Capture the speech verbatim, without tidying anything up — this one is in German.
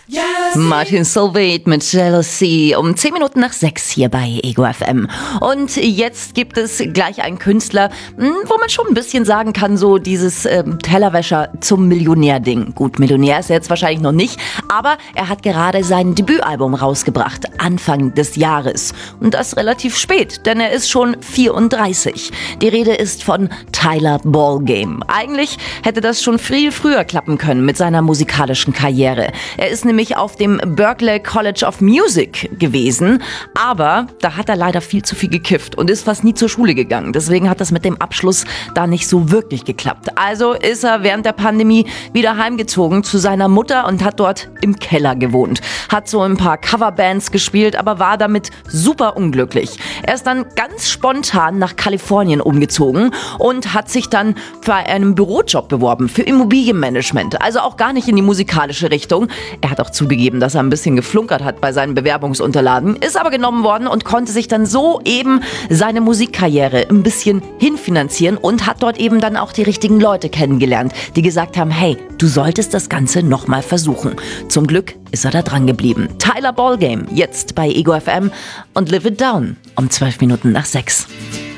Martin Solveig mit Jealousy um zehn Minuten nach sechs hier bei Ego F M. Und jetzt gibt es gleich einen Künstler, wo man schon ein bisschen sagen kann, so dieses äh, Tellerwäscher zum Millionär-Ding. Gut, Millionär ist er jetzt wahrscheinlich noch nicht, aber er hat gerade sein Debütalbum rausgebracht, Anfang des Jahres. Und das relativ spät, denn er ist schon vierunddreißig. Die Rede ist von Tyler Ballgame. Eigentlich hätte das schon viel früher klappen können mit seiner musikalischen Karriere. Er ist nämlich auf dem Berklee College of Music gewesen, aber da hat er leider viel zu viel gekifft und ist fast nie zur Schule gegangen. Deswegen hat das mit dem Abschluss da nicht so wirklich geklappt. Also ist er während der Pandemie wieder heimgezogen zu seiner Mutter und hat dort im Keller gewohnt. Hat so ein paar Coverbands gespielt, aber war damit super unglücklich. Er ist dann ganz spontan nach Kalifornien umgezogen und hat sich dann für einen Bürojob beworben, für Immobilienmanagement. Also auch gar nicht in die musikalische Richtung. Er hat auch zugegeben, dass er ein bisschen geflunkert hat bei seinen Bewerbungsunterlagen, ist aber genommen worden und konnte sich dann so eben seine Musikkarriere ein bisschen hinfinanzieren und hat dort eben dann auch die richtigen Leute kennengelernt, die gesagt haben, hey, du solltest das Ganze nochmal versuchen. Zum Glück ist er da dran geblieben. Tyler Ballgame, jetzt bei Ego F M und Live It Down um zwölf Minuten nach sechs.